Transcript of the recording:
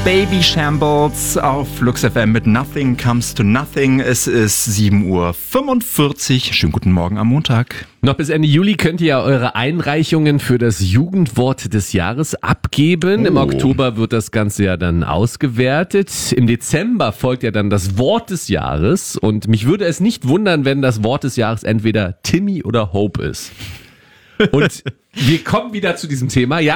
Baby Shambles auf Flux FM mit Nothing Comes to Nothing. Es ist 7:45 Uhr. Schönen guten Morgen am Montag. Noch bis Ende Juli könnt ihr ja eure Einreichungen für das Jugendwort des Jahres abgeben. Im Oktober wird das Ganze ja dann ausgewertet. Im Dezember folgt ja dann das Wort des Jahres. Und mich würde es nicht wundern, wenn das Wort des Jahres entweder Timmy oder Hope ist. Und wir kommen wieder zu diesem Thema. Ja,